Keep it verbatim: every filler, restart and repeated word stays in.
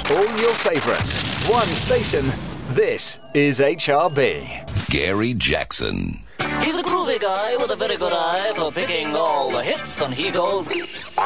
All your favourites. One station. This is H R B. Gary Jackson. He's a groovy guy with a very good eye for picking all the hits, and he goes...